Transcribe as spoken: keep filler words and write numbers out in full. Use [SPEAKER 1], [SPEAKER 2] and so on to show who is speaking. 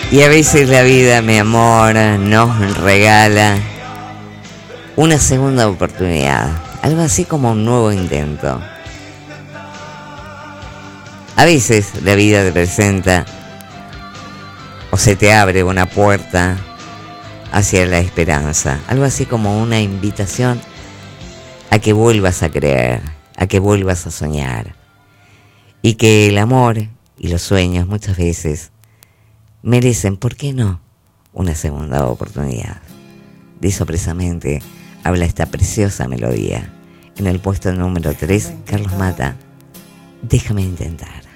[SPEAKER 1] Y a veces la vida, mi amor, nos regala una segunda oportunidad, algo así como un nuevo intento. A veces la vida te presenta o se te abre una puerta hacia la esperanza, algo así como una invitación a que vuelvas a creer, a que vuelvas a soñar, y que el amor y los sueños muchas veces merecen, ¿por qué no?, una segunda oportunidad. De eso precisamente habla esta preciosa melodía. En el puesto número tres, Carlos Mata, Déjame intentar.